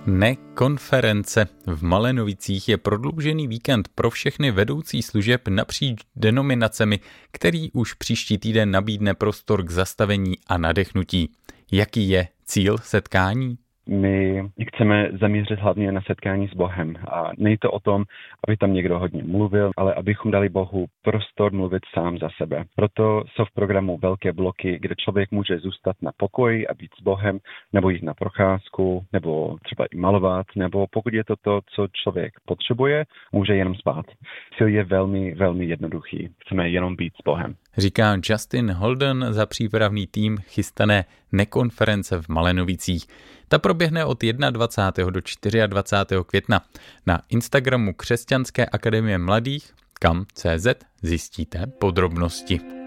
Nekonference v Malenovicích je prodloužený víkend pro všechny vedoucí služeb napříč denominacemi, který už příští týden nabídne prostor k zastavení a nadechnutí. Jaký je cíl setkání? My chceme zaměřit hlavně na setkání s Bohem a není to o tom, aby tam někdo hodně mluvil, ale abychom dali Bohu prostor mluvit sám za sebe. Proto jsou v programu velké bloky, kde člověk může zůstat na pokoji a být s Bohem, nebo jít na procházku, nebo třeba i malovat, nebo pokud je to, co člověk potřebuje, může jenom spát. Cíl je velmi, velmi jednoduchý. Chceme jenom být s Bohem. Říká Justin Holden za přípravný tým chystané nekonference v Malenovicích. Ta proběhne od 21. do 24. května. Na Instagramu Křesťanské akademie mladých, kam.cz, zjistíte podrobnosti.